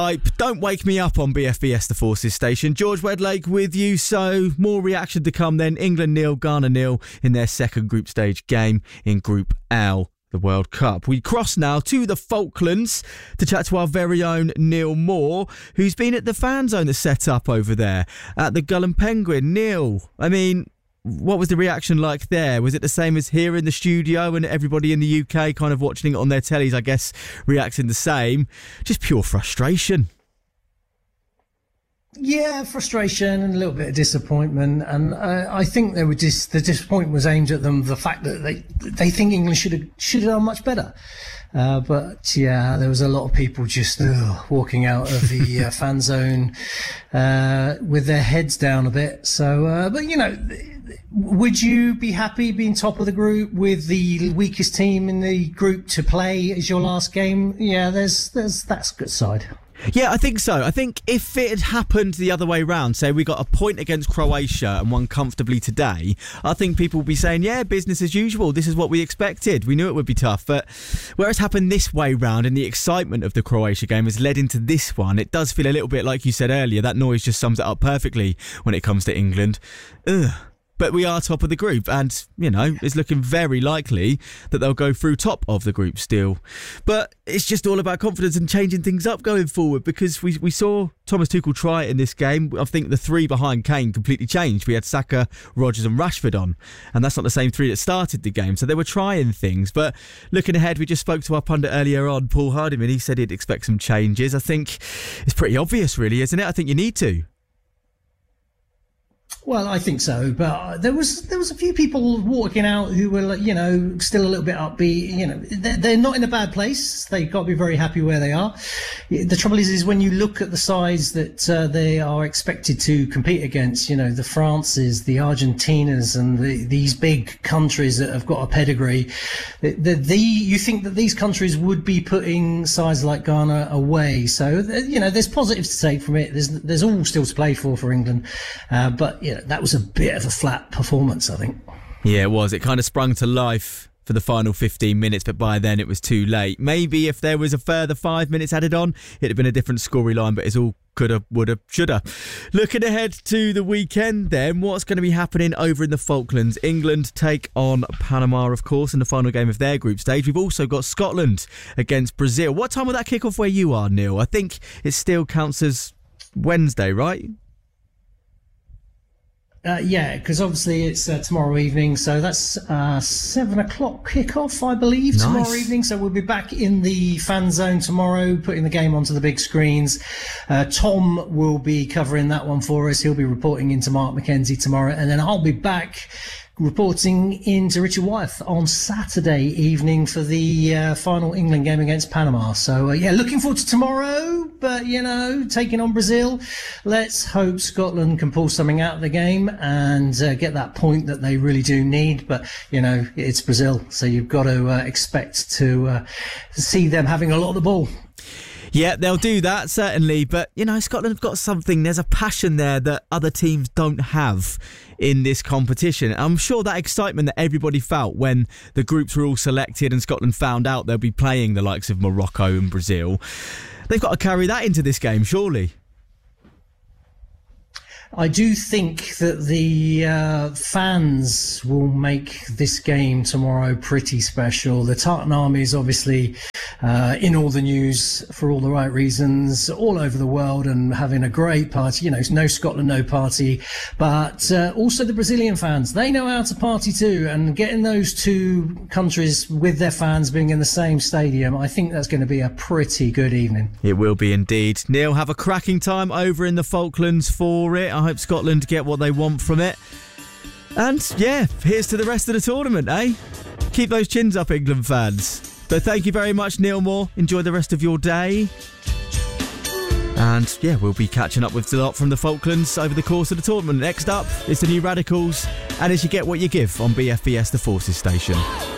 Don't wake me up on BFBS The Forces station. George Wedlake with you. So more reaction to come then. England 0, Ghana 0 in their second group stage game in Group L, the World Cup. We cross now to the Falklands to chat to our very own Neil Moore, who's been at the fan zone that's set up over there at the Gull and Penguin. Neil, I mean, what was the reaction like there? Was it the same as here in the studio and everybody in the UK kind of watching it on their tellies, I guess, reacting the same? Just pure frustration. Yeah, frustration and a little bit of disappointment. And I think the disappointment was aimed at them, the fact that they think England should have done much better. But yeah, there was a lot of people just walking out of the fan zone with their heads down a bit. So, but you know, would you be happy being top of the group with the weakest team in the group to play as your last game? Yeah, that's a good side. Yeah, I think so. I think if it had happened the other way round, say we got a point against Croatia and won comfortably today, I think people would be saying, yeah, business as usual. This is what we expected. We knew it would be tough. But where it's happened this way round and the excitement of the Croatia game has led into this one, it does feel a little bit like you said earlier. That noise just sums it up perfectly when it comes to England. Ugh. But we are top of the group and, you know, it's looking very likely that they'll go through top of the group still. But it's just all about confidence and changing things up going forward, because we saw Thomas Tuchel try it in this game. I think the three behind Kane completely changed. We had Saka, Rodgers and Rashford on, and that's not the same three that started the game. So they were trying things. But looking ahead, we just spoke to our pundit earlier on, Paul Hardiman. He said he'd expect some changes. I think it's pretty obvious, really, isn't it? I think you need to. Well, I think so, but there was a few people walking out who were, you know, still a little bit upbeat. You know, they're not in a bad place. They've got to be very happy where they are. The trouble is when you look at the sides that they are expected to compete against, you know, the Frances, the Argentinas, and these big countries that have got a pedigree. You think that these countries would be putting sides like Ghana away. So, you know, there's positives to take from it. There's all still to play for England, but you know, that was a bit of a flat performance, I think. Yeah, it was. It kind of sprung to life for the final 15 minutes, but by then it was too late. Maybe if there was a further 5 minutes added on, it'd have been a different storyline, but it's all coulda, woulda, shoulda. Looking ahead to the weekend then, what's going to be happening over in the Falklands? England take on Panama, of course, in the final game of their group stage. We've also got Scotland against Brazil. What time will that kick off where you are, Neil? I think it still counts as Wednesday, right? Yeah, because obviously it's tomorrow evening, so that's 7 o'clock kickoff, I believe, nice. Tomorrow evening. So we'll be back in the fan zone tomorrow, putting the game onto the big screens. Tom will be covering that one for us. He'll be reporting into Mark McKenzie tomorrow, and then I'll be back reporting into Richard Wyeth on Saturday evening for the final England game against Panama. So, yeah, looking forward to tomorrow, but, you know, taking on Brazil. Let's hope Scotland can pull something out of the game and get that point that they really do need. But, you know, it's Brazil, so you've got to expect to see them having a lot of the ball. Yeah, they'll do that, certainly. But, you know, Scotland have got something. There's a passion there that other teams don't have in this competition. I'm sure that excitement that everybody felt when the groups were all selected and Scotland found out they'll be playing the likes of Morocco and Brazil, they've got to carry that into this game, surely. I do think that the fans will make this game tomorrow pretty special. The Tartan Army is obviously in all the news for all the right reasons all over the world and having a great party. You know, no Scotland, no party. But also the Brazilian fans, they know how to party too. And getting those two countries with their fans being in the same stadium, I think that's going to be a pretty good evening. It will be indeed. Neil, have a cracking time over in the Falklands for it. I hope Scotland get what they want from it. And yeah, here's to the rest of the tournament, eh? Keep those chins up, England fans. So thank you very much, Neil Moore. Enjoy the rest of your day. And yeah, we'll be catching up with a lot from the Falklands over the course of the tournament. Next up is the New Radicals, and as you get what you give on BFBS The Forces station.